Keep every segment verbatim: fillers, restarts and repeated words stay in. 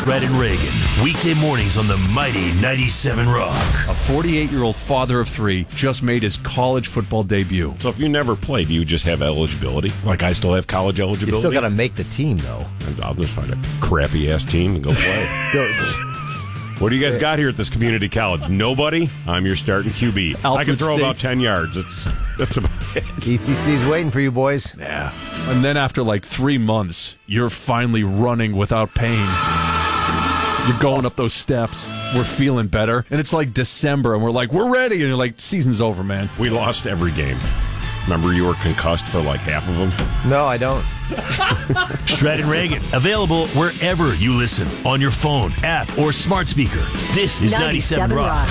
Shred and Reagan, weekday mornings on the mighty ninety-seven Rock. A forty-eight-year-old father of three just made his college football debut. So if you never played, you just have eligibility? Like I still have college eligibility? You still got to make the team, though. I'll just find a crappy-ass team and go play. Go. What do you guys got here at this community college? Nobody? I'm your starting Q B. Alfred I can throw State. about ten yards. It's, that's about it. E C C's waiting for you, boys. Yeah. And then after like three months, you're finally running without pain. You're going up those steps. We're feeling better. And it's like December, and we're like, we're ready. And you're like, season's over, man. We lost every game. Remember you were concussed for like half of them? No, I don't. Shred and Reagan, available wherever you listen, on your phone, app, or smart speaker. This is ninety-seven Rock.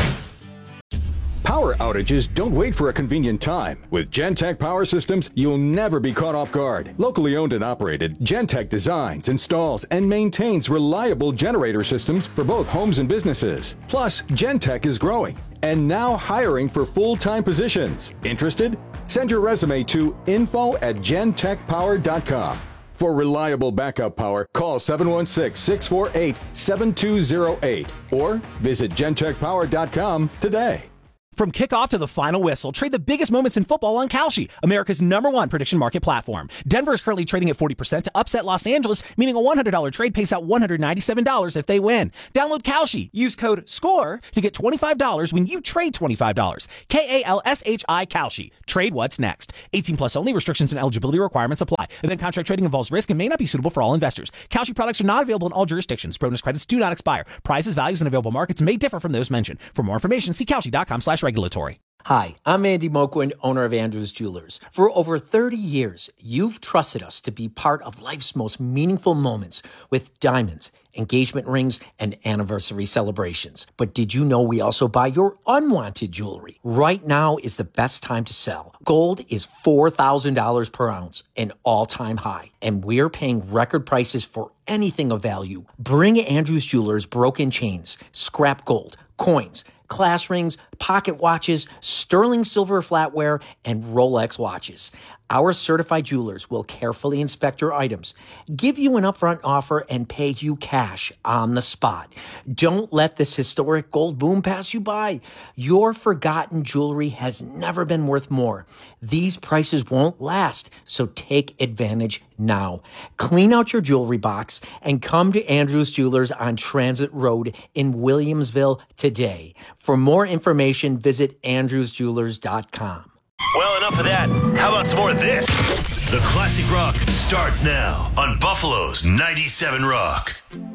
Power outages don't wait for a convenient time. With Gentech Power Systems, you'll never be caught off guard. Locally owned and operated, Gentech designs, installs, and maintains reliable generator systems for both homes and businesses. Plus, Gentech is growing and now hiring for full-time positions. Interested? Send your resume to info at gentech power dot com. For reliable backup power, call seven one six, six four eight, seven two zero eight or visit gentech power dot com today. From kickoff to the final whistle, trade the biggest moments in football on Kalshi, America's number one prediction market platform. Denver is currently trading at forty percent to upset Los Angeles, meaning a one hundred dollars trade pays out one hundred ninety-seven dollars if they win. Download Kalshi. Use code SCORE to get twenty-five dollars when you trade twenty-five dollars. K A L S H I Kalshi. Trade what's next. eighteen plus only. Restrictions and eligibility requirements apply. Event contract trading involves risk and may not be suitable for all investors. Kalshi products are not available in all jurisdictions. Bonus credits do not expire. Prices, values, and available markets may differ from those mentioned. For more information, see kalshi dot com slash regulatory. Hi, I'm Andy Moquin, owner of Andrews Jewelers. For over thirty years, you've trusted us to be part of life's most meaningful moments with diamonds, engagement rings, and anniversary celebrations. But did you know we also buy your unwanted jewelry? Right now is the best time to sell. Gold is four thousand dollars per ounce, an all-time high, and we're paying record prices for anything of value. Bring Andrews Jewelers broken chains, scrap gold, coins, class rings, pocket watches, sterling silver flatware, and Rolex watches. Our certified jewelers will carefully inspect your items, give you an upfront offer, and pay you cash on the spot. Don't let this historic gold boom pass you by. Your forgotten jewelry has never been worth more. These prices won't last, so take advantage now. Clean out your jewelry box and come to Andrews Jewelers on Transit Road in Williamsville today. For more information, visit andrews jewelers dot com. Well, enough of that. How about some more of this? The Classic Rock starts now on Buffalo's ninety-seven Rock.